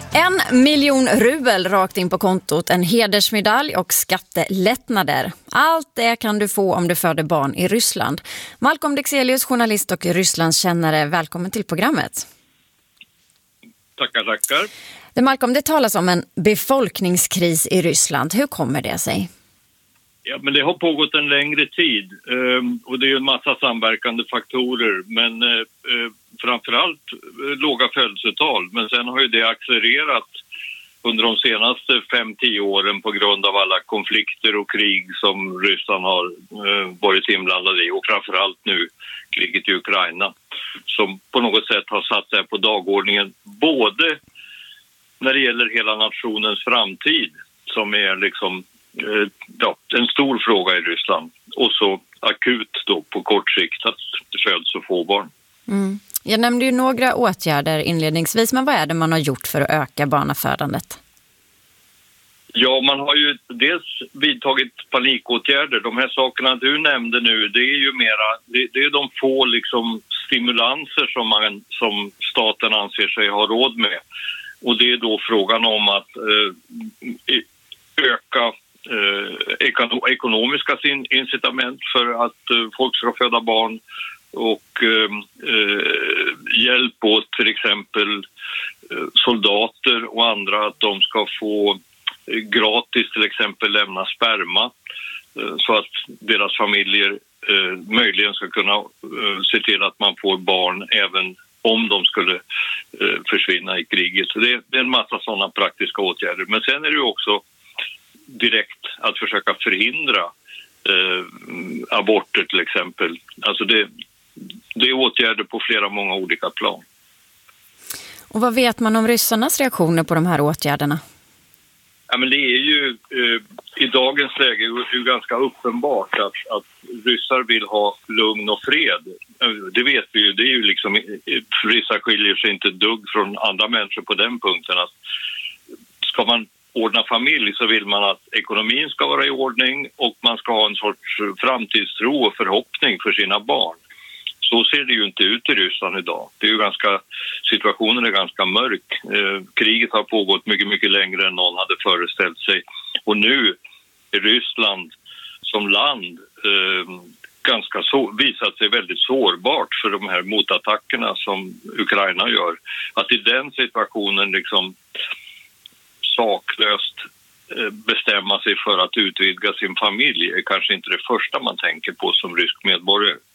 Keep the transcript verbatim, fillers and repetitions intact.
En miljon rubel rakt in på kontot, en hedersmedalj och skattelättnader. Allt det kan du få om du föder barn i Ryssland. Malcolm Dexelius, journalist och Rysslandskännare, välkommen till programmet. Tackar, tackar. Det, Malcolm, det talas om en befolkningskris i Ryssland. Hur kommer det sig? Ja, men det har pågått en längre tid och det är en massa samverkande faktorer, men framförallt låga födelsetal. Men sen har ju det accelererat under de senaste fem till tio åren på grund av alla konflikter och krig som Ryssland har varit inblandade i, och framförallt nu kriget i Ukraina som på något sätt har satt sig på dagordningen, både när det gäller hela nationens framtid som är liksom ja, en stor fråga i Ryssland, och så akut då på kort sikt att det föds så få barn. Mm. Jag nämnde ju några åtgärder inledningsvis, men vad är det man har gjort för att öka barnafödandet? Ja, man har ju dels vidtagit panikåtgärder. De här sakerna du nämnde nu, det är ju mera, det, det är de få liksom stimulanser som, man, som staten anser sig ha råd med. Och det är då frågan om att eh, öka eh, ekonomiska incitament för att eh, folk ska föda barn, och eh, hjälp åt till exempel eh, soldater och andra att de ska få eh, gratis till exempel lämna sperma eh, så att deras familjer eh, möjligen ska kunna eh, se till att man får barn även om de skulle eh, försvinna i kriget. Så det, det är en massa sådana praktiska åtgärder. Men sen är det ju också direkt att försöka förhindra eh, aborter till exempel. Alltså det, det är åtgärder på flera många olika plan. Och vad vet man om ryssarnas reaktioner på de här åtgärderna? Ja, men det är ju eh, i dagens läge är ju ganska uppenbart att, att ryssar vill ha lugn och fred. Det vet vi ju. Det är ju liksom, ryssar skiljer sig inte dugg från andra människor på den punkten. Att ska man ordna familj så vill man att ekonomin ska vara i ordning och man ska ha en sorts framtidstro och förhoppning för sina barn. Så ser det ju inte ut i Ryssland idag. Det är ju ganska, situationen är ganska mörk. Eh, kriget har pågått mycket, mycket längre än någon hade föreställt sig. Och nu är Ryssland som land eh, ganska så, visat sig väldigt sårbart för de här motattackerna som Ukraina gör. Att i den situationen liksom saklöst eh, bestämma sig för att utvidga sin familj är kanske inte det första man tänker på som rysk medborgare.